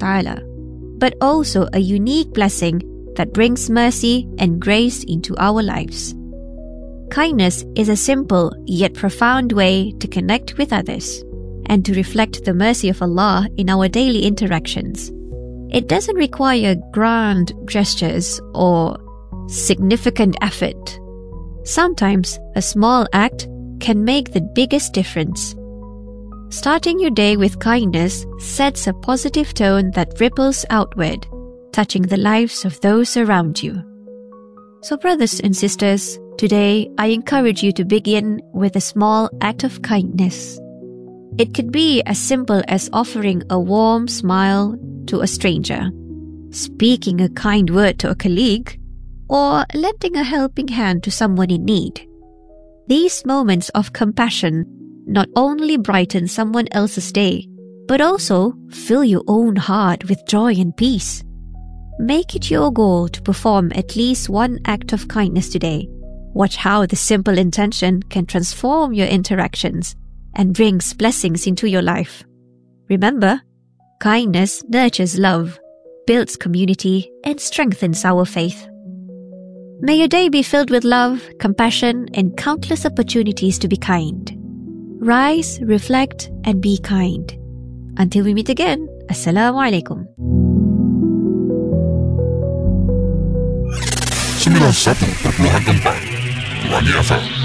ta'ala, but also a unique blessing that brings mercy and grace into our lives. Kindness is a simple yet profound way to connect with others and to reflect the mercy of Allah in our daily interactions. It doesn't require grand gestures or significant effort. Sometimes a small act can make the biggest difference. Starting your day with kindness sets a positive tone that ripples outward, touching the lives of those around you. So brothers and sisters, today I encourage you to begin with a small act of kindness. It could be as simple as offering a warm smile to a stranger, speaking a kind word to a colleague, or lending a helping hand to someone in need. These moments of compassion not only brighten someone else's day, but also fill your own heart with joy and peace. Make it your goal to perform at least one act of kindness today. Watch how the simple intention can transform your interactions and brings blessings into your life. Remember, kindness nurtures love, builds community, and strengthens our faith. May your day be filled with love, compassion, and countless opportunities to be kind. Rise, reflect, and be kind. Until we meet again, Assalamu alaikum. 91.4 Wani FM